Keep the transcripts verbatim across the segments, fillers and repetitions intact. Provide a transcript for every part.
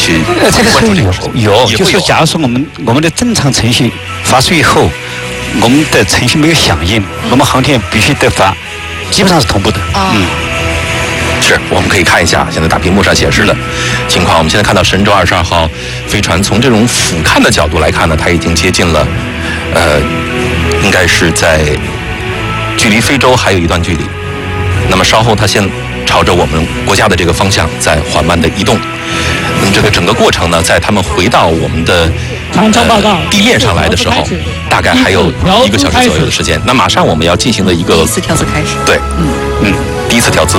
去呃，这个关注这个事有有，就是有假如说我们我们的正常程序发出以后，我们的程序没有响应，我们航天员必须得发，基本上是同步的。 哦、 嗯。 是，我们可以看一下现在大屏幕上显示的情况。我们现在看到神舟二十二号飞船，从这种俯瞰的角度来看呢，它已经接近了，呃，应该是在距离非洲还有一段距离。那么稍后它现朝着我们国家的这个方向在缓慢的移动。那么这个整个过程呢，在他们回到我们的呃地面上来的时候，大概还有一个小时左右的时间。那马上我们要进行的一个第一次调姿开始。 对，嗯嗯，第一次调姿。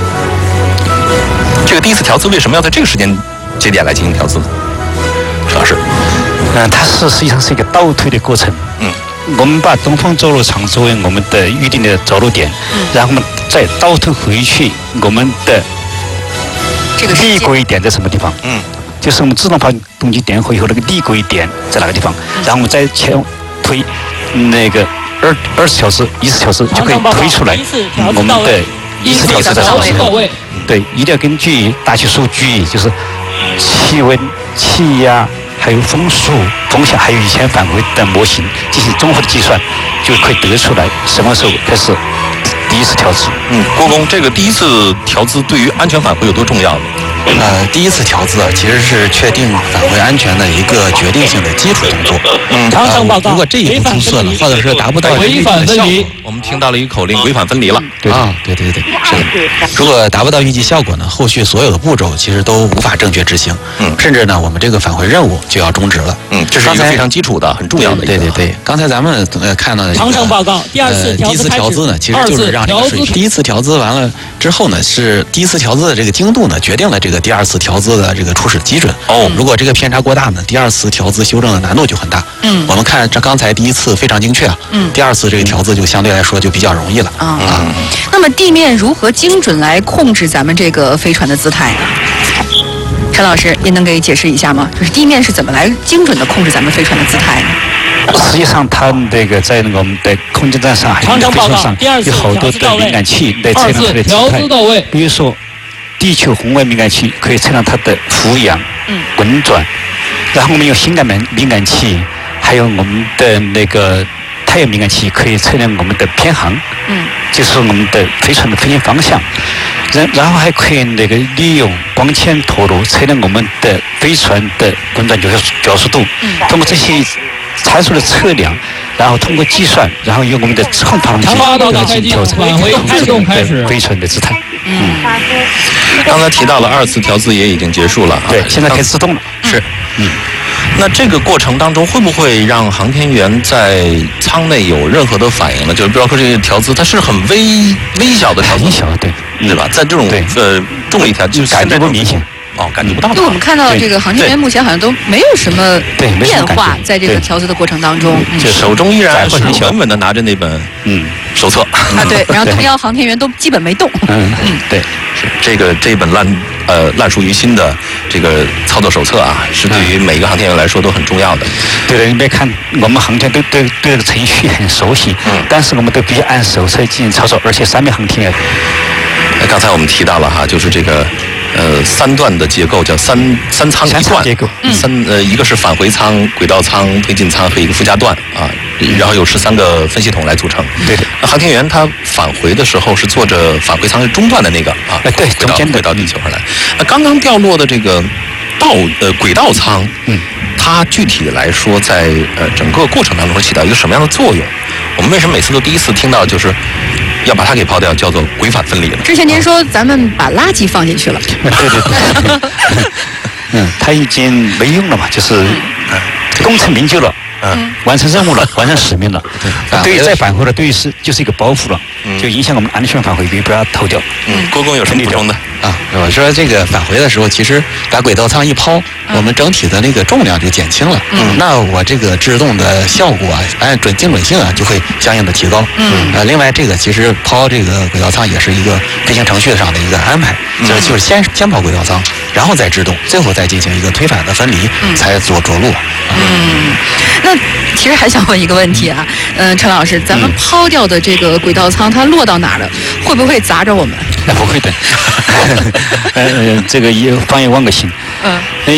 这个第一次调姿为什么要在这个时间节点来进行调姿呢？陈老师， 嗯，它是实际上是一个倒推的过程。嗯，我们把东风着陆场作为我们的预定的着陆点，嗯、然后我们再倒推回去我们的这个立轨点在什么地方？嗯，就是我们自动发动机点火以后那个立轨点在哪个地方？嗯、然后我们再前推那个二二次调姿、一次调姿就可以推出来我们的一次调姿的时候。对，一定要根据大气数据，就是气温、气压，还有风速、风向，还有以前返回的模型进行综合的计算，就可以得出来什么时候开始第一次调姿。 嗯，郭工，这个第一次调姿对于安全返回有多重要呢？ 呃，第一次调姿啊，其实是确定返回安全的一个决定性的基础动作。嗯，呃，如果这一步出错了，或者是达不到预定的效果， 我们听到了一个口令，违反分离了。 对啊，对对对，是的。如果达不到预计效果呢，后续所有的步骤其实都无法正确执行。嗯，甚至呢，我们这个返回任务就要终止了。 嗯，这是一个非常基础的、很重要的。 对对对，刚才咱们呃看到的长城报告，第二次第一次调姿呢，其实就是让这个水平。第一次调姿完了之后呢，是第一次调姿的这个精度呢，决定了这个第二次调姿的这个初始基准。哦，如果这个偏差过大呢，第二次调姿修正的难度就很大。嗯，我们看这刚才第一次非常精确啊，嗯，第二次这个调姿就相对来说就比较容易了。啊、 嗯，那么地面如何精准来控制咱们这个飞船的姿态呢？陈老师，您能给解释一下吗？就是地面是怎么来精准的控制咱们飞船的姿态呢？ 实际上，它那个在我们的空间站上还有飞船上有好多的敏感器来测量它的姿态。比如说，地球红外敏感器可以测量它的俯仰、滚转，然后我们用心感敏敏感器，还有我们的那个太阳敏感器可以测量我们的偏航，嗯，就是我们的飞船的飞行方向。然然后还可以那个利用光纤陀螺测量我们的飞船的滚转角角速度。嗯，通过这些参数的测量，然后通过计算，然后用我们的冲发动机来进行调整，控制我们的飞船的姿态。 嗯，刚才提到了二次调姿也已经结束了， 对，现在可以自动了。 是，嗯。那这个过程当中会不会让航天员在舱内有任何的反应呢？就是比方说这个调姿，它是很微微小的调姿， 微小，对， 对吧？在这种呃重力条就是感觉不明显。 哦，感觉不到。 因为我们看到这个航天员目前好像都没有什么变化，在这个调姿的过程当中， 就手中依然是稳稳的拿着那本嗯手册啊，对，然后东幺航天员都基本没动。 嗯嗯，对，是这个这本烂呃烂熟于心的这个操作手册啊，是对于每一个航天员来说都很重要的。 对的，你别看我们航天都对对这个程序很熟悉，嗯，但是我们都必须按手册进行操作，而且三名航天员。 刚才我们提到了哈，就是这个。呃，三段的结构叫三三舱一段， 结构三呃，一个是返回舱、轨道舱、推进舱和一个附加段啊，然后有十三个分系统来组成。 对的。 航天员他返回的时候是坐着返回舱是中段的那个啊， 对， 轨道轨道地球上来。那刚刚掉落的这个道呃轨道舱，嗯，它具体来说在呃整个过程当中会起到一个什么样的作用？我们为什么每次都第一次听到就是要把它给抛掉，叫做轨返分离呢？ 之前您说咱们把垃圾放进去了。 对对对。嗯，它已经没用了嘛，就是功成名就了。嗯，完成任务了，完成使命了。对，对于再返回了，对于是就是一个包袱了，就影响我们安全返回，别不要偷掉。 嗯，郭工有什么补充的啊？我说这个返回的时候，其实把轨道舱一抛，我们整体的那个重量就减轻了。嗯，那我这个制动的效果啊，按准精准性啊，就会相应的提高。嗯，呃，另外这个其实抛这个轨道舱也是一个飞行程序上的一个安排，就是就是先先抛轨道舱，然后再制动，最后再进行一个推返的分离，才做着陆。 嗯。那其实还想问一个问题啊，嗯、呃，陈老师，咱们抛掉的这个轨道舱，它落到哪儿了？会不会砸着我们？ 那不会的，呃，这个也放眼望个心。嗯。